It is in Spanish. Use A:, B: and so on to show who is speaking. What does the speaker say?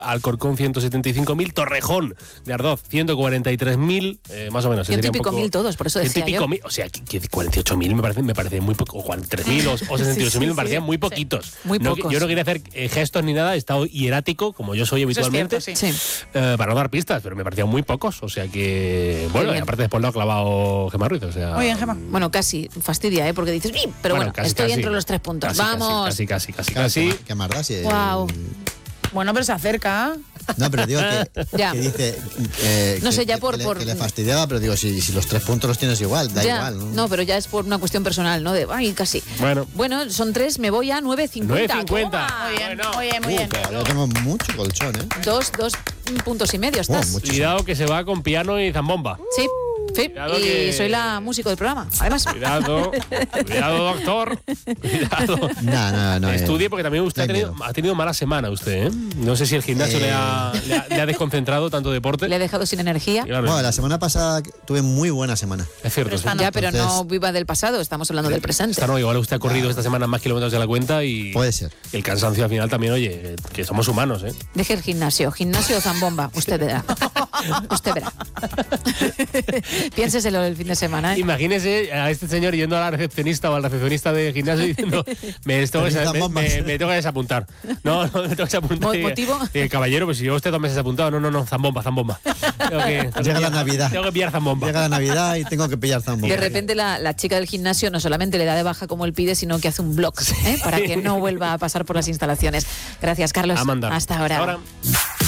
A: Alcorcón 175.000, Torrejón de Ardoz 143.000, más o menos.
B: 100 y pico mil todos, por eso decía yo.
A: O sea, 48.000 me parece muy poco, o 43.000 o 68.000 me parecían muy poquitos.
B: Sí, muy pocos.
A: Yo no quería hacer gestos ni nada, he estado hierático, como yo soy habitualmente,
B: Es cierto,
A: para no dar pistas, pero me parecían muy pocos, o sea que, bueno, y aparte después lo ha clavado Gemma Ruiz, o sea...
C: Muy bien, Gemma.
B: Bueno, casi, fastidia, porque dices, pero bueno,
A: casi,
B: estoy
A: casi,
B: entre los 3 puntos. ¡Vamos!
A: Casi.
D: ¿Qué más da? Si
B: Wow.
C: Bueno, pero se acerca.
D: No, pero digo
B: Ya.
D: que dice...
B: No sé, ya
D: que le fastidiaba, pero digo, si los 3 puntos los tienes igual, da
B: Ya,
D: igual.
B: no, pero ya es por una cuestión personal, ¿no? De, ay, casi. Bueno, son 3, me voy a 9.50.
A: 9.50.
B: Toma.
C: Muy bien, muy bien, muy bien.
D: Yo tengo mucho colchón, ¿eh?
B: 2 puntos y medio estás.
D: Mucho.
A: Cuidado que se va con piano y zambomba.
B: Sí.
A: Cuidado
B: Y
A: que-
B: soy la músico del programa, además.
A: Cuidado, doctor. Cuidado.
D: No.
A: Estudie porque también usted ha tenido mala semana usted, ¿eh? No sé si el gimnasio le ha desconcentrado tanto deporte.
B: Le he dejado sin energía.
A: Claro,
D: Bueno, la semana pasada tuve muy buena semana.
A: es cierto. Sí.
B: Ya, pero no
D: Entonces-
B: viva del pasado, estamos hablando del presente.
A: Esta no, igual usted ha corrido esta semana más kilómetros de la cuenta y
D: Puede ser.
A: el cansancio al final también, oye, que somos humanos, ¿eh?
B: Deje el gimnasio o zambomba, usted verá. Usted verá. Piénseselo el fin de semana, ¿eh?
A: Imagínese a este señor yendo a la recepcionista o al recepcionista del gimnasio diciendo me tengo que desapuntar. No, me tengo que desapuntar.
B: ¿Motivo?
A: Caballero, pues si yo usted 2 meses apuntado, no, zambomba.
D: Llega la Navidad.
A: Tengo que pillar zambomba.
D: Llega la Navidad y tengo que pillar zambomba.
B: De repente la chica del gimnasio no solamente le da de baja como él pide, sino que hace un blog para que no vuelva a pasar por las instalaciones. Gracias, Carlos.
A: A mandar.
B: Hasta ahora.
A: Ahora.